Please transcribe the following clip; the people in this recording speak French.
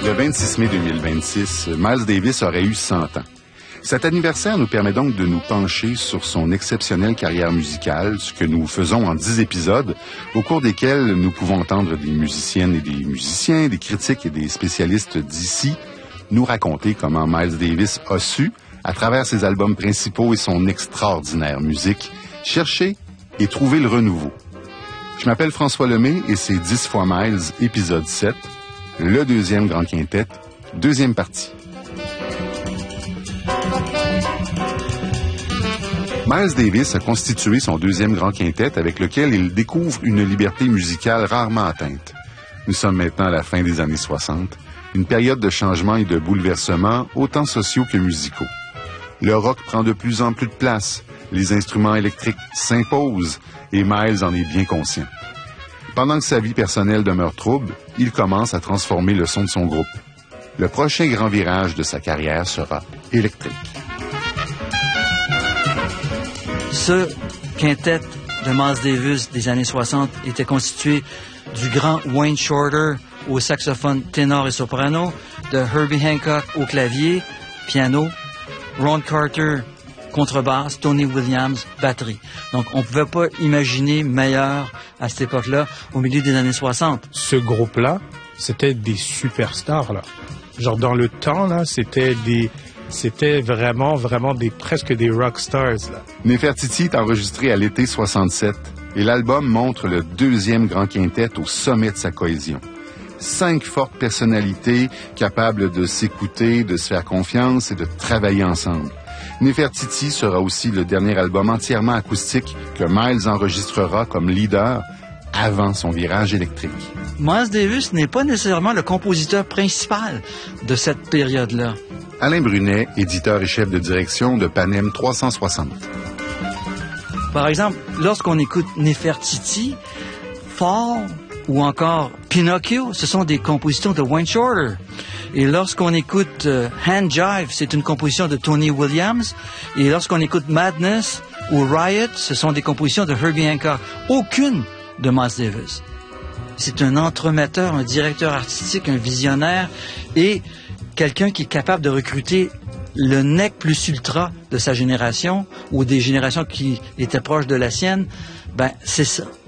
Le 26 mai 2026, Miles Davis aurait eu 100 ans. Cet anniversaire nous permet donc de nous pencher sur son exceptionnelle carrière musicale, ce que nous faisons en 10 épisodes, au cours desquels nous pouvons entendre des musiciennes et des musiciens, des critiques et des spécialistes d'ici, nous raconter comment Miles Davis a su, à travers ses albums principaux et son extraordinaire musique, chercher et trouver le renouveau. Je m'appelle François Lemay et c'est 10 fois Miles, épisode 7, le deuxième grand quintet, deuxième partie. Miles Davis a constitué son deuxième grand quintet avec lequel il découvre une liberté musicale rarement atteinte. Nous sommes maintenant à la fin des années 60, une période de changement et de bouleversements autant sociaux que musicaux. Le rock prend de plus en plus de place, les instruments électriques s'imposent et Miles en est bien conscient. Pendant que sa vie personnelle demeure trouble, il commence à transformer le son de son groupe. Le prochain grand virage de sa carrière sera électrique. Ce quintet de Miles Davis des années 60 était constitué du grand Wayne Shorter au saxophone ténor et soprano, de Herbie Hancock au clavier, piano, Ron Carter, contrebasse, Tony Williams, batterie. Donc, on ne pouvait pas imaginer meilleur à cette époque-là, au milieu des années 60. Ce groupe-là, c'était des superstars, là. Genre, dans le temps, là, c'était vraiment presque des rock stars, là. Nefertiti est enregistré à l'été 67 et l'album montre le deuxième grand quintet au sommet de sa cohésion. 5 fortes personnalités capables de s'écouter, de se faire confiance et de travailler ensemble. Nefertiti sera aussi le dernier album entièrement acoustique que Miles enregistrera comme leader avant son virage électrique. Miles Davis n'est pas nécessairement le compositeur principal de cette période-là. Alain Brunet, éditeur et chef de direction de Panem 360. Par exemple, lorsqu'on écoute Nefertiti, Fall ou encore Pinocchio, ce sont des compositions de Wayne Shorter. Et lorsqu'on écoute Hand Jive, c'est une composition de Tony Williams. Et lorsqu'on écoute Madness ou Riot, ce sont des compositions de Herbie Hancock. Aucune de Miles Davis. C'est un entremetteur, un directeur artistique, un visionnaire et quelqu'un qui est capable de recruter le nec plus ultra de sa génération ou des générations qui étaient proches de la sienne. Ben, c'est ça.